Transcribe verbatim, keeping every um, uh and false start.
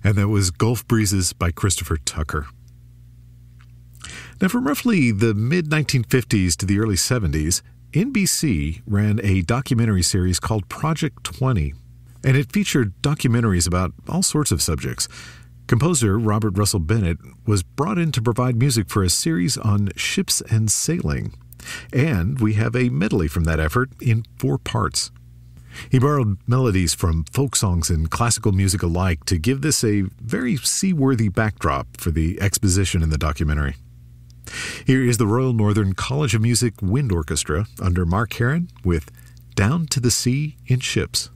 And that was Gulf Breezes by Christopher Tucker. Now, from roughly the mid nineteen fifties to the early seventies, N B C ran a documentary series called Project twenty, and it featured documentaries about all sorts of subjects. Composer Robert Russell Bennett was brought in to provide music for a series on ships and sailing, and we have a medley from that effort in four parts. He borrowed melodies from folk songs and classical music alike to give this a very seaworthy backdrop for the exposition in the documentary. Here is the Royal Northern College of Music Wind Orchestra under Mark Heron with Down to the Sea in Ships.